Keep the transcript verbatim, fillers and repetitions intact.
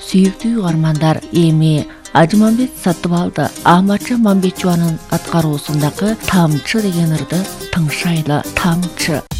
Сүйіктүү армандар эми Ажмамбет Саттыбалды Ахматжа Мамбетчубанын аткаруусундагы Тамчы деген ырды тыңшайлы. Тамчы.